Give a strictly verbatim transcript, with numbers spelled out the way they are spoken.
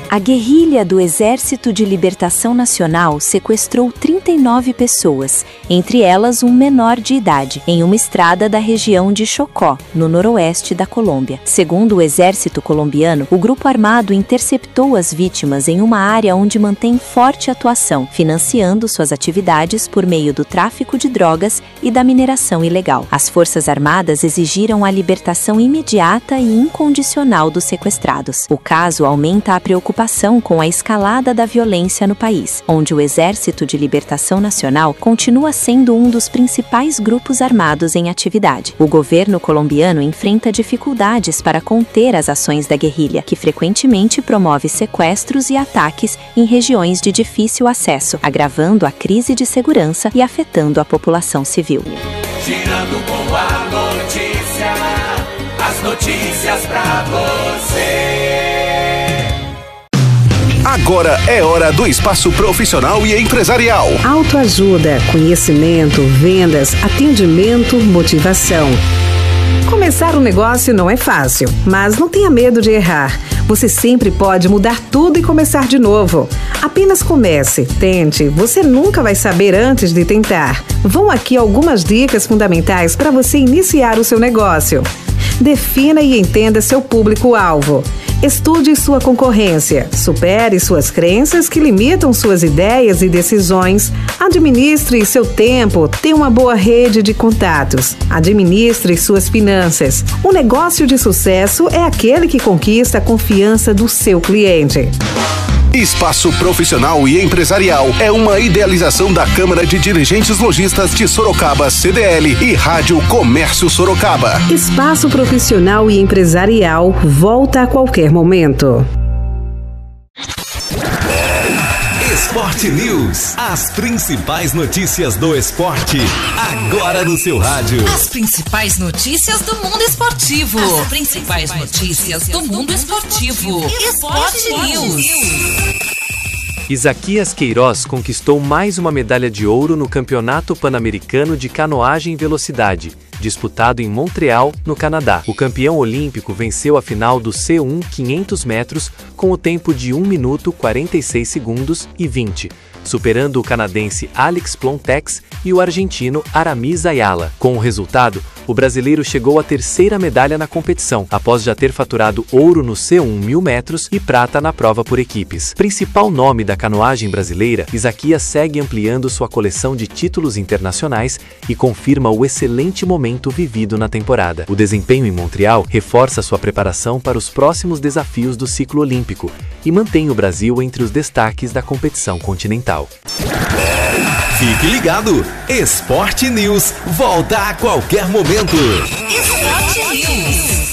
A guerrilha do Exército de Libertação Nacional sequestrou trinta e nove pessoas, entre elas um menor de idade, em uma estrada da região de Chocó, no noroeste da Colômbia. Segundo o exército colombiano, o grupo armado interceptou as vítimas em uma área onde mantém forte atuação, financiando suas atividades por meio do tráfico de drogas e da mineração ilegal. As Forças Armadas exigiram a libertação imediata e incondicional dos sequestrados. O caso aumenta a preocupação com a escalada da violência no país, onde o Exército de Libertação Nacional continua sendo um dos principais grupos armados em atividade. O governo colombiano enfrenta dificuldades para conter as ações da guerrilha, que frequentemente promove sequestros e ataques em regiões de difícil acesso, agravando a crise de segurança e afetando a população civil. Girando com a notícia, as notícias pra você. Agora é hora do espaço profissional e empresarial. Autoajuda, conhecimento, vendas, atendimento, motivação. Começar um negócio não é fácil, mas não tenha medo de errar. Você sempre pode mudar tudo e começar de novo. Apenas comece, tente, você nunca vai saber antes de tentar. Vão aqui algumas dicas fundamentais para você iniciar o seu negócio. Defina e entenda seu público-alvo. Estude sua concorrência, supere suas crenças que limitam suas ideias e decisões, administre seu tempo, tenha uma boa rede de contatos, administre suas finanças. Um negócio de sucesso é aquele que conquista a confiança do seu cliente. Espaço Profissional e Empresarial é uma idealização da Câmara de Dirigentes Lojistas de Sorocaba, C D L, e Rádio Comércio Sorocaba. Espaço Profissional e Empresarial volta a qualquer momento. Esporte News. As principais notícias do esporte, agora no seu rádio. As principais notícias do mundo esportivo. As principais notícias do mundo esportivo. Esporte News. Isaquias Queiroz conquistou mais uma medalha de ouro no Campeonato Pan-Americano de Canoagem e Velocidade, disputado em Montreal, no Canadá. O campeão olímpico venceu a final do C um quinhentos metros com o tempo de um minuto quarenta e seis segundos e vinte, superando o canadense Alex Plontex e o argentino Aramis Ayala. Com o resultado, o brasileiro chegou à terceira medalha na competição, após já ter faturado ouro no C um mil metros e prata na prova por equipes. Principal nome da canoagem brasileira, Isaquias segue ampliando sua coleção de títulos internacionais e confirma o excelente momento vivido na temporada. O desempenho em Montreal reforça sua preparação para os próximos desafios do ciclo olímpico e mantém o Brasil entre os destaques da competição continental. Fique ligado! Esporte News volta a qualquer momento. Esporte News.